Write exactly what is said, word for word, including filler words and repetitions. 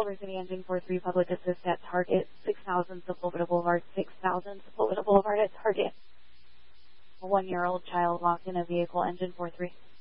Culver City Engine four three, public assist at target, six thousand Sepulveda Boulevard, six thousand Sepulveda Boulevard at target. A one-year-old child locked in a vehicle, engine four three.